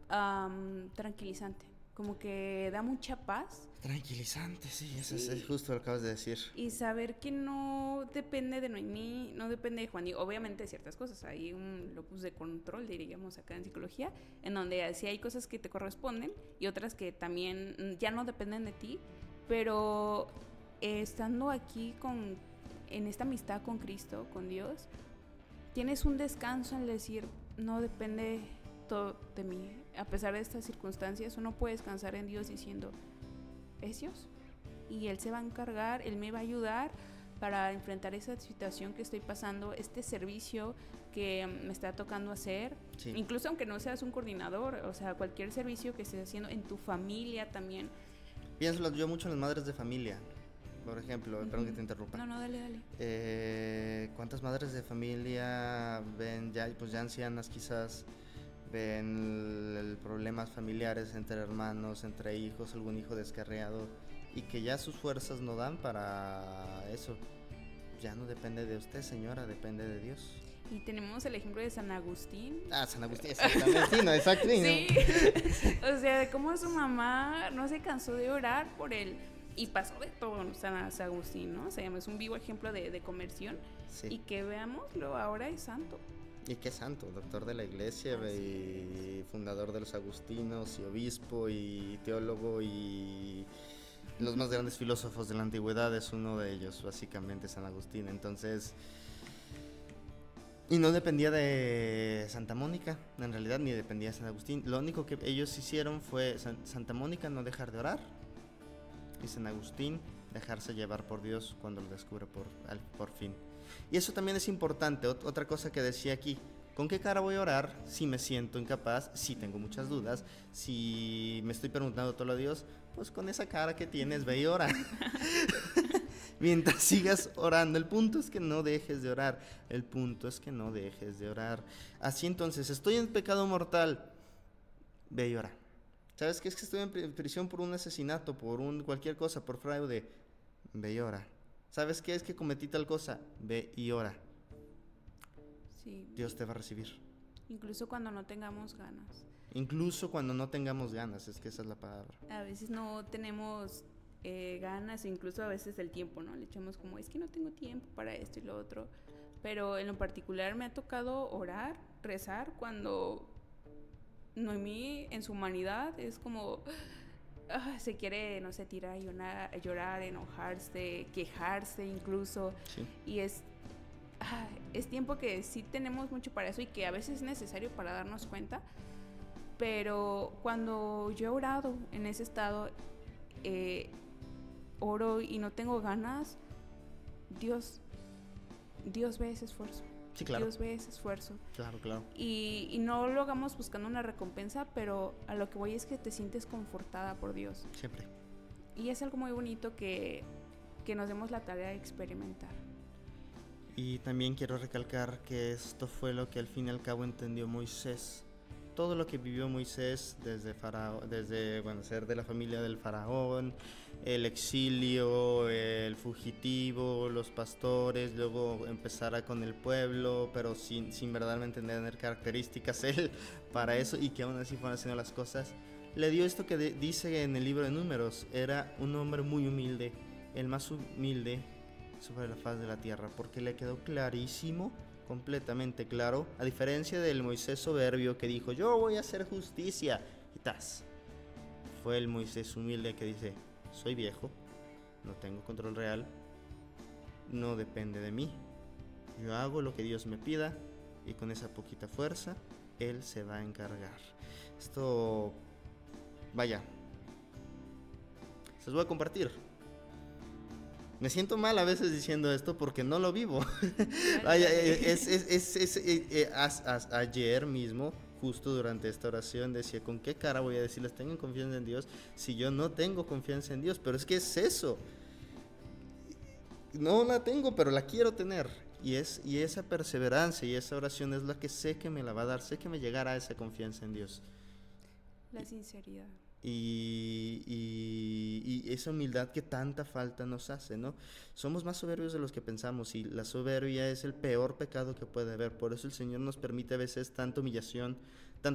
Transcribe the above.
tranquilizante, como que da mucha paz. Tranquilizante, sí, eso Sí. es justo lo que acabas de decir. Y saber que no depende de Noemí, no depende de Juan. Y obviamente ciertas cosas, hay un locus de control, diríamos acá en psicología, en donde sí hay cosas que te corresponden y otras que también ya no dependen de ti, pero estando aquí en esta amistad con Cristo, con Dios, tienes un descanso al decir, no depende todo de mí. A pesar de estas circunstancias, uno puede descansar en Dios diciendo, es Dios. Y Él se va a encargar, Él me va a ayudar para enfrentar esa situación que estoy pasando, este servicio que me está tocando hacer. Sí. Incluso aunque no seas un coordinador, o sea, cualquier servicio que estés haciendo en tu familia también. Pienso yo mucho en las madres de familia, por ejemplo, perdón que te interrumpa. No, dale. ¿Cuántas madres de familia ven ya, pues ya ancianas quizás, ven problemas familiares entre hermanos, entre hijos, algún hijo descarriado, y que ya sus fuerzas no dan para eso? Ya no depende de usted, señora, depende de Dios. Y tenemos el ejemplo de San Agustín. San Agustín, exactamente, sí, no, exacto. Sí, o sea, de cómo su mamá no se cansó de orar por él. Y pasó de todo San Agustín, ¿no? O sea, es un vivo ejemplo de conversión. Sí. Y que veámoslo, ahora es santo. Y qué santo, doctor de la iglesia y fundador de los agustinos y obispo y teólogo y los más grandes filósofos de la antigüedad, es uno de ellos, básicamente San Agustín. Entonces, y no dependía de Santa Mónica, en realidad, ni dependía de San Agustín. Lo único que ellos hicieron fue Santa Mónica no dejar de orar y San Agustín dejarse llevar por Dios cuando lo descubre por fin. Y eso también es importante. Otra cosa que decía aquí, ¿con qué cara voy a orar si me siento incapaz, si tengo muchas dudas, si me estoy preguntando todo a Dios? Pues con esa cara que tienes, ve y ora. Mientras sigas orando, el punto es que no dejes de orar. El punto es que no dejes de orar. Así entonces, estoy en pecado mortal, ve y ora. ¿Sabes qué? Es que estoy en prisión por un asesinato, por cualquier cosa, por fraude, ve y ora. ¿Sabes qué? Es que cometí tal cosa, ve y ora. Sí. Dios te va a recibir. Incluso cuando no tengamos ganas. Incluso cuando no tengamos ganas, es que esa es la palabra. A veces no tenemos ganas, incluso a veces el tiempo, ¿no? Le echamos como, es que no tengo tiempo para esto y lo otro. Pero en lo particular me ha tocado orar, rezar, cuando Noemí en su humanidad es como... se quiere, no sé, tirar a llorar, enojarse, quejarse incluso. Sí. Y es tiempo que sí tenemos mucho para eso y que a veces es necesario para darnos cuenta. Pero cuando yo he orado en ese estado, oro y no tengo ganas, Dios ve ese esfuerzo. Sí, claro. Dios ve ese esfuerzo. Claro. Y no lo hagamos buscando una recompensa, pero a lo que voy es que te sientes confortada por Dios. Siempre. Y es algo muy bonito que nos demos la tarea de experimentar. Y también quiero recalcar que esto fue lo que al fin y al cabo entendió Moisés. Todo lo que vivió Moisés desde ser de la familia del faraón, el exilio, el fugitivo, los pastores, luego empezar con el pueblo, pero sin verdaderamente tener características él para eso, y que aún así fueron haciendo las cosas. Le dio esto que dice en el libro de Números: era un hombre muy humilde, el más humilde sobre la faz de la tierra, porque le quedó clarísimo, completamente claro, a diferencia del Moisés soberbio que dijo, yo voy a hacer justicia, y tas. Fue el Moisés humilde que dice, soy viejo, no tengo control real, no depende de mí, yo hago lo que Dios me pida, y con esa poquita fuerza, Él se va a encargar. Esto, vaya, se los voy a compartir. Me siento mal a veces diciendo esto porque no lo vivo. Ayer mismo, justo durante esta oración, decía, ¿con qué cara voy a decirles tengan confianza en Dios si yo no tengo confianza en Dios? Pero es que es eso. No la tengo, pero la quiero tener. Y esa perseverancia y esa oración es la que sé que me la va a dar. Sé que me llegará esa confianza en Dios. La sinceridad. Y esa humildad que tanta falta nos hace, ¿no? Somos más soberbios de los que pensamos, y la soberbia es el peor pecado que puede haber. Por eso el Señor nos permite a veces tanta humillación,